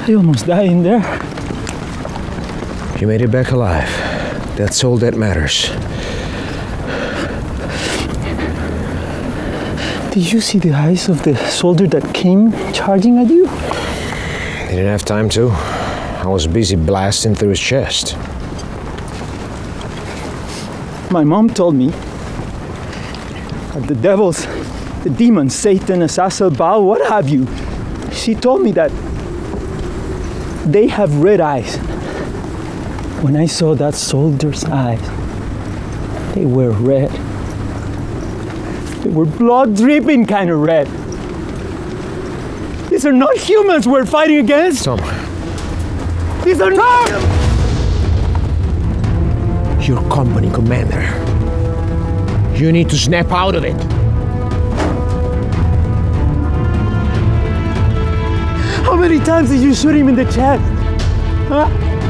I almost died in there. You made it back alive. That's all that matters. Did you see the eyes of the soldier that came charging at you? Didn't have time to. I was busy blasting through his chest. My mom told me that the devils, the demons, Satan, Azazel, Baal, what have you, she told me that they have red eyes. When I saw that soldier's eyes, they were red. They were blood-dripping kind of red. These are not humans we're fighting against. Tom. These are not... Your company commander. You need to snap out of it. How many times did you shoot him in the chest? Huh?